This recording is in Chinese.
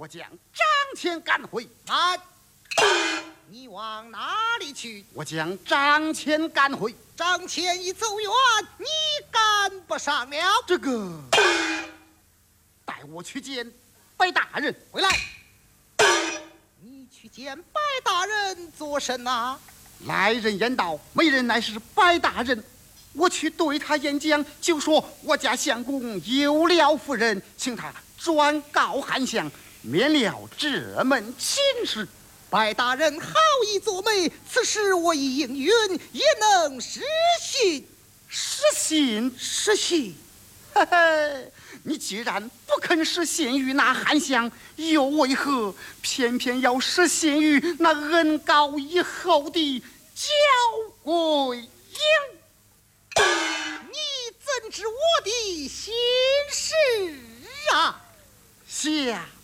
我将张骞赶回。 慢！你往哪里去？ 我将张骞赶回。 张骞已走远，你赶不上了。 这个，带我去见白大人。 回来！你去见白大人做甚呐？ 来人言道，美人乃是白大人。我去对他演讲，就说我家相公有了夫人，请他转告韩相，免了这门亲事。 白大人好意作美，此事我已应允，也能实行。 实行。嘿嘿，你既然不肯实行于那韩相，又为何偏偏要实行于那恩高以后的焦桂英？ 你怎知我的心事啊？ 下